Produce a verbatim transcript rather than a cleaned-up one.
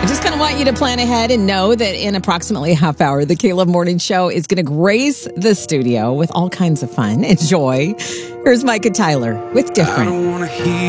I just kind of want you to plan ahead and know that in approximately a half hour, the Caleb Morning Show is going to grace the studio with all kinds of fun and joy. Here's Micah Tyler with Different.